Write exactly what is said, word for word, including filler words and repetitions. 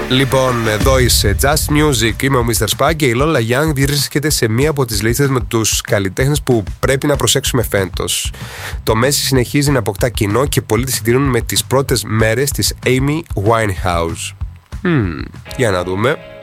Λοιπόν, εδώ είσαι Just Music, είμαι ο μίστερ Spag και η Lola Young βρίσκεται σε μία από τις λίστες με τους καλλιτέχνες που πρέπει να προσέξουμε φέτος. Το Messi συνεχίζει να αποκτά κοινό και πολλοί τη συγκρίνουν με τις πρώτες μέρες της Amy Winehouse. Hmm, για να δούμε.